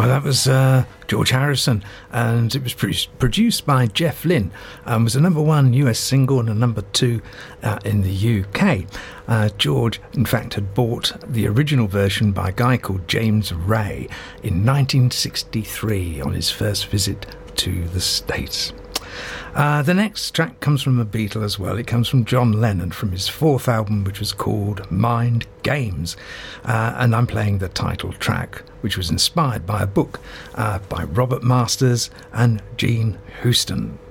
Well, that was George Harrison, and it was produced by Jeff Lynne, and was a number 1 US single and a number 2 in the UK. George, in fact, had bought the original version by a guy called James Ray in 1963 on his first visit to the States. The next track comes from a Beatle as well. It comes from John Lennon from his 4th album, which was called Mind Games. And I'm playing the title track, which was inspired by a book by Robert Masters and Gene Houston.